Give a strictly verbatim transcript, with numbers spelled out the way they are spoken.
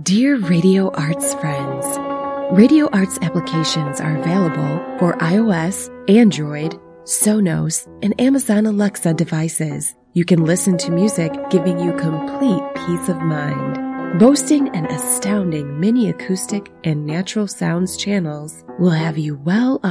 Dear Radio Arts friends, Radio Arts applications are available for iOS, Android, Sonos, and Amazon Alexa devices. You can listen to music, giving you complete peace of mind. Boasting an astounding mini acoustic and natural sounds channels will have you well